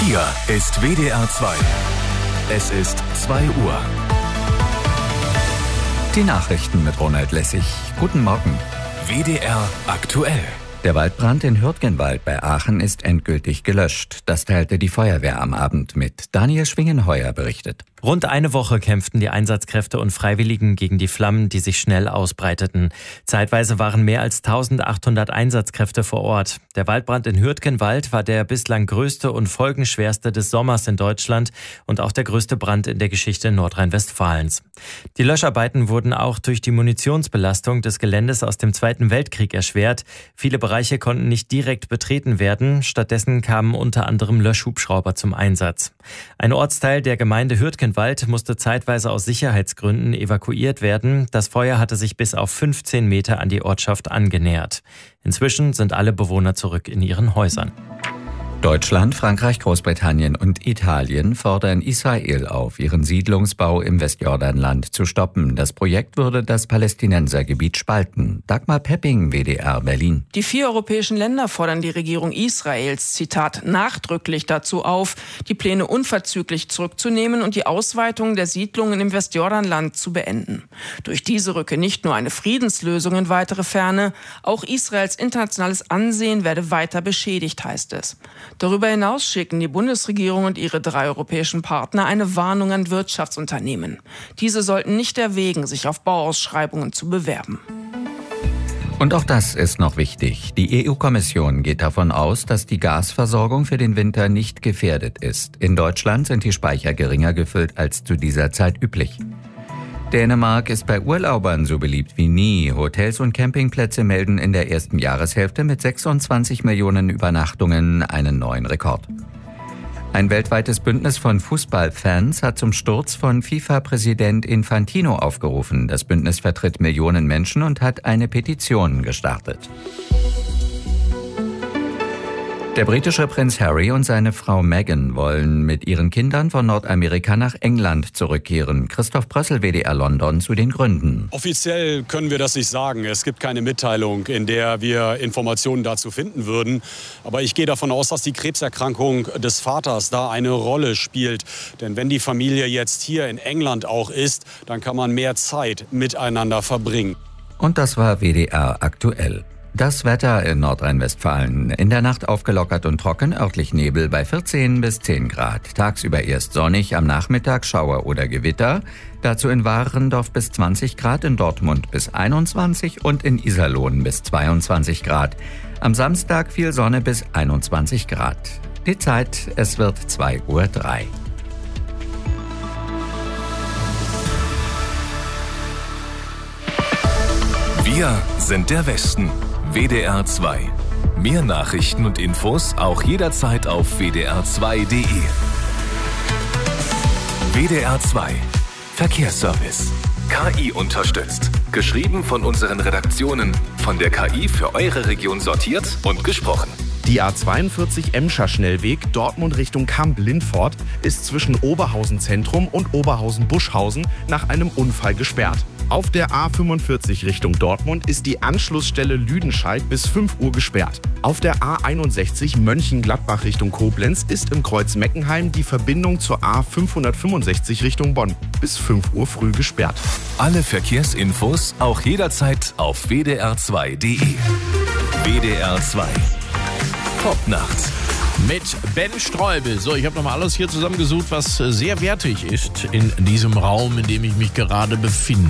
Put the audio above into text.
Hier ist WDR 2. Es ist 2 Uhr. Die Nachrichten mit Ronald Lessig. Guten Morgen. WDR aktuell. Der Waldbrand in Hürtgenwald bei Aachen ist endgültig gelöscht. Das teilte die Feuerwehr am Abend mit. Daniel Schwingenheuer berichtet. Rund eine Woche kämpften die Einsatzkräfte und Freiwilligen gegen die Flammen, die sich schnell ausbreiteten. Zeitweise waren mehr als 1800 Einsatzkräfte vor Ort. Der Waldbrand in Hürtgenwald war der bislang größte und folgenschwerste des Sommers in Deutschland und auch der größte Brand in der Geschichte Nordrhein-Westfalens. Die Löscharbeiten wurden auch durch die Munitionsbelastung des Geländes aus dem Zweiten Weltkrieg erschwert. Viele Bereiche konnten nicht direkt betreten werden. Stattdessen kamen unter anderem Löschhubschrauber zum Einsatz. Ein Ortsteil der Gemeinde Hürtgenwald musste zeitweise aus Sicherheitsgründen evakuiert werden. Das Feuer hatte sich bis auf 15 Meter an die Ortschaft angenähert. Inzwischen sind alle Bewohner zurück in ihren Häusern. Deutschland, Frankreich, Großbritannien und Italien fordern Israel auf, ihren Siedlungsbau im Westjordanland zu stoppen. Das Projekt würde das Palästinensergebiet spalten. Dagmar Pepping, WDR Berlin. Die 4 europäischen Länder fordern die Regierung Israels, Zitat, nachdrücklich dazu auf, die Pläne unverzüglich zurückzunehmen und die Ausweitung der Siedlungen im Westjordanland zu beenden. Durch diese rücke nicht nur eine Friedenslösung in weitere Ferne, auch Israels internationales Ansehen werde weiter beschädigt, heißt es. Darüber hinaus schicken die Bundesregierung und ihre 3 europäischen Partner eine Warnung an Wirtschaftsunternehmen. Diese sollten nicht erwägen, sich auf Bauausschreibungen zu bewerben. Und auch das ist noch wichtig. Die EU-Kommission geht davon aus, dass die Gasversorgung für den Winter nicht gefährdet ist. In Deutschland sind die Speicher geringer gefüllt als zu dieser Zeit üblich. Dänemark ist bei Urlaubern so beliebt wie nie. Hotels und Campingplätze melden in der ersten Jahreshälfte mit 26 Millionen Übernachtungen einen neuen Rekord. Ein weltweites Bündnis von Fußballfans hat zum Sturz von FIFA-Präsident Infantino aufgerufen. Das Bündnis vertritt Millionen Menschen und hat eine Petition gestartet. Der britische Prinz Harry und seine Frau Meghan wollen mit ihren Kindern von Nordamerika nach England zurückkehren. Christoph Brössel, WDR London, zu den Gründen. Offiziell können wir das nicht sagen. Es gibt keine Mitteilung, in der wir Informationen dazu finden würden. Aber ich gehe davon aus, dass die Krebserkrankung des Vaters da eine Rolle spielt. Denn wenn die Familie jetzt hier in England auch ist, dann kann man mehr Zeit miteinander verbringen. Und das war WDR aktuell. Das Wetter in Nordrhein-Westfalen. In der Nacht aufgelockert und trocken, örtlich Nebel bei 14 bis 10 Grad. Tagsüber erst sonnig, am Nachmittag Schauer oder Gewitter. Dazu in Warendorf bis 20 Grad, in Dortmund bis 21 und in Iserlohn bis 22 Grad. Am Samstag viel Sonne bis 21 Grad. Die Zeit, es wird 2:03 Uhr. Wir sind der Westen. WDR 2. Mehr Nachrichten und Infos auch jederzeit auf wdr2.de. WDR 2. Verkehrsservice. KI unterstützt. Geschrieben von unseren Redaktionen. Von der KI für eure Region sortiert und gesprochen. Die A42 Emscher Schnellweg Dortmund Richtung Kamp-Lindfort ist zwischen Oberhausen Zentrum und Oberhausen Buschhausen nach einem Unfall gesperrt. Auf der A45 Richtung Dortmund ist die Anschlussstelle Lüdenscheid bis 5 Uhr gesperrt. Auf der A61 Mönchengladbach Richtung Koblenz ist im Kreuz Meckenheim die Verbindung zur A565 Richtung Bonn bis 5 Uhr früh gesperrt. Alle Verkehrsinfos auch jederzeit auf wdr2.de. WDR 2. Popnacht. Mit Ben Streubel. So, ich habe nochmal alles hier zusammengesucht, was sehr wertig ist in diesem Raum, in dem ich mich gerade befinde.